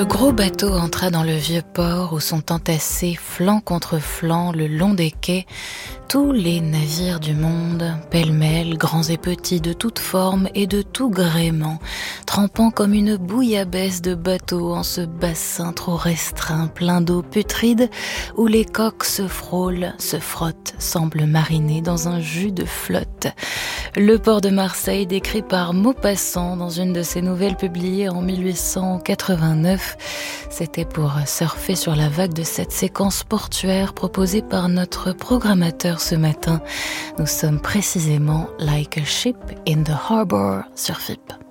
Le gros bateau entra dans le vieux port où sont entassés, flanc contre flanc, le long des quais, tous les navires du monde, pêle-mêle, grands et petits, de toutes formes et de tout gréement, trempant comme une bouillabaisse de bateaux en ce bassin trop restreint, plein d'eau putride, où les coques se frôlent, se frottent, semblent mariner dans un jus de flotte. Le port de Marseille, décrit par Maupassant dans une de ses nouvelles publiées en 1889, c'était pour surfer sur la vague de cette séquence portuaire proposée par notre programmateur ce matin. Nous sommes précisément like a ship in the harbor sur FIP.